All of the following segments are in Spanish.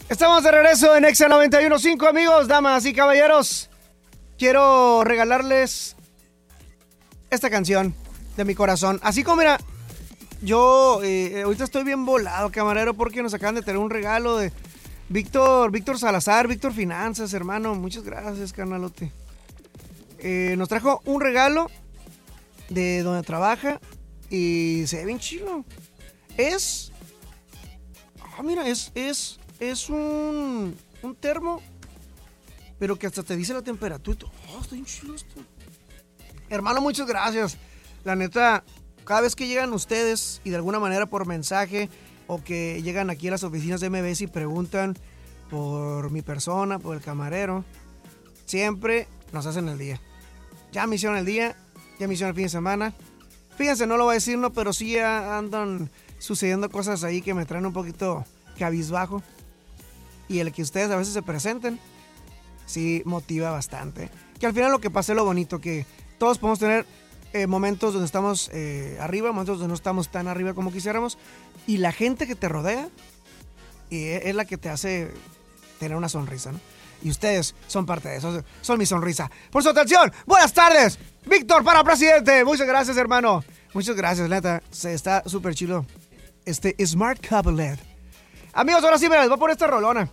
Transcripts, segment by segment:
Estamos de regreso en Exa 91.5, amigos, damas y caballeros. Quiero regalarles esta canción de mi corazón. Así como, mira, yo ahorita estoy bien volado, camarero, porque nos acaban de tener un regalo de Víctor Salazar, Víctor Finanzas, hermano. Muchas gracias, carnalote. Nos trajo un regalo de donde trabaja y se ve bien chido. Mira, es un termo, pero que hasta te dice la temperatura. Está bien chido esto. Hermano, muchas gracias. La neta, cada vez que llegan ustedes y de alguna manera por mensaje o que llegan aquí a las oficinas de MBS y preguntan por mi persona, por el camarero, siempre nos hacen el día. Ya me hicieron el día, ya me hicieron el fin de semana. Fíjense, no lo voy a decir, no, pero sí andan sucediendo cosas ahí que me traen un poquito cabizbajo. Y el que ustedes a veces se presenten, sí motiva bastante. Que al final lo que pasa es lo bonito, que todos podemos tener momentos donde estamos arriba, momentos donde no estamos tan arriba como quisiéramos. Y la gente que te rodea es la que te hace tener una sonrisa, ¿no? Y ustedes son parte de eso, son mi sonrisa. Por su atención, buenas tardes. Víctor para presidente. Muchas gracias, hermano. Muchas gracias, neta. Está súper chido. Smart Cable LED. Amigos, ahora sí me les voy a poner esta rolona.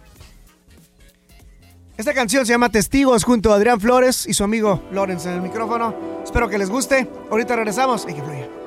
Esta canción se llama Testigos junto a Adrián Flores y su amigo Lawrence en el micrófono. Espero que les guste. Ahorita regresamos. Hay que fluir.